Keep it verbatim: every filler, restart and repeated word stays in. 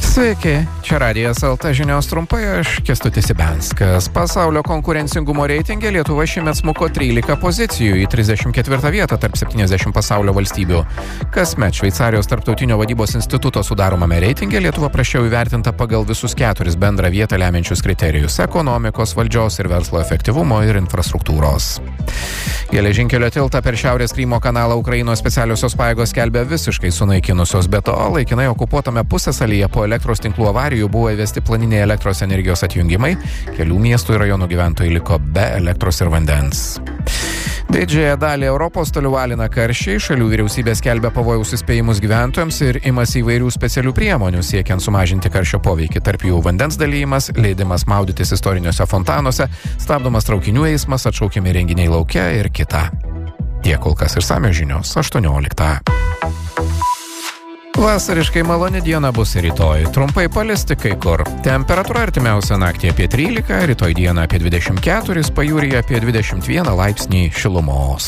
Sveiki, čia Radijas L T žinios trumpai, aš Kęstutis Ibenskas. Pasaulio konkurencingumo reitinge Lietuva šiemet smuko trylika pozicijų į trisdešimt ketvirtą vietą tarp septyniasdešimt pasaulio valstybių. Kasmet Šveicarijos tarptautinio vadybos instituto sudaromame reitinge Lietuva prasčiau įvertinta pagal visus keturis bendrą vietą lemiančius kriterijus – ekonomikos, valdžios ir verslo efektyvumo ir infrastruktūros. Geležinkelio tiltą per Šiaurės Krymo kanalą Ukrainos specialiosios pajėgos skelbia visiškai sunaikinusios, be to laikinai okupuotame pusiasalyje po elektros tinklų avarijų buvo įvesti planiniai elektros energijos atjungimai, kelių miestų ir rajonų gyventojai liko be elektros ir vandens. Didžiąją dalį Europos toliau alina karščiai, šalių vyriausybė skelbia pavojaus įspėjimus gyventojams ir imasi įvairių specialių priemonių siekiant sumažinti karščio poveikį, tarp jų vandens dalymas, leidimas maudytis istoriniuose fontanuose, stabdomas traukinių eismas, atšaukiami renginiai lauke ir kita. Tiek kol kas išsamios žinios aštuonioliktą. Vasariškai maloni diena bus rytoj. Trumpai palis tik kai kur. Temperatūra artimiausią naktį apie trylika, rytoj dieną apie dvidešimt keturis, pajūryje apie dvidešimt vieną laipsnį šilumos.